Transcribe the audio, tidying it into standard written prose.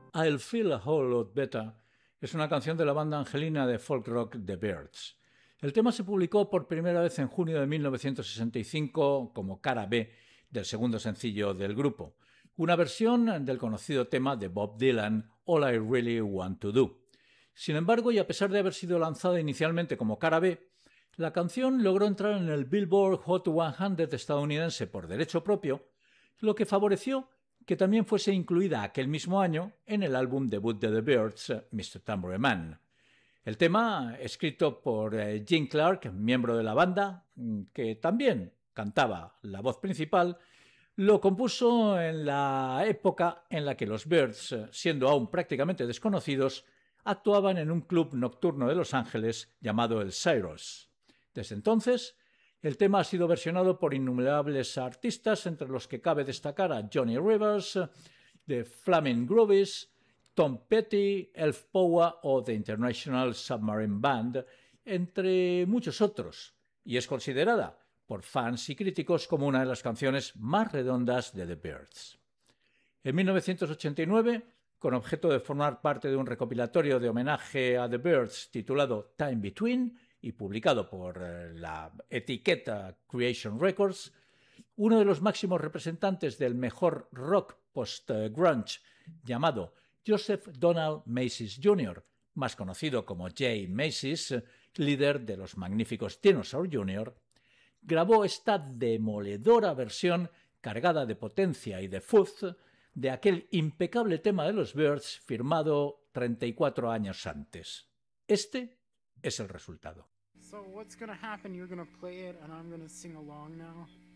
I'll Feel a Whole Lot Better es una canción de la banda angelina de folk rock The Byrds. El tema se publicó por primera vez en junio de 1965 como cara B del segundo sencillo del grupo, una versión del conocido tema de Bob Dylan, All I Really Want to Do. Sin embargo, y a pesar de haber sido lanzada inicialmente como cara B, la canción logró entrar en el Billboard Hot 100 estadounidense por derecho propio, lo que favoreció que también fuese incluida aquel mismo año en el álbum debut de The Byrds, Mr. Tambourine Man. El tema, escrito por Gene Clark, miembro de la banda, que también cantaba la voz principal, lo compuso en la época en la que los Byrds, siendo aún prácticamente desconocidos, actuaban en un club nocturno de Los Ángeles llamado el Cyrus. Desde entonces, el tema ha sido versionado por innumerables artistas, entre los que cabe destacar a Johnny Rivers, The Flaming Groovies, Tom Petty, Elf Power o The International Submarine Band, entre muchos otros, y es considerada por fans y críticos como una de las canciones más redondas de The Byrds. En 1989, con objeto de formar parte de un recopilatorio de homenaje a The Byrds titulado Time Between y publicado por la etiqueta Creation Records, uno de los máximos representantes del mejor rock post-grunge llamado Joseph Donald Macy's Jr., más conocido como Jay Macy's, líder de los magníficos Dinosaur Jr., grabó esta demoledora versión cargada de potencia y de fuzz de aquel impecable tema de los Byrds firmado 34 años antes. Este es el resultado. So what's gonna happen? You're gonna play it and I'm gonna sing along now?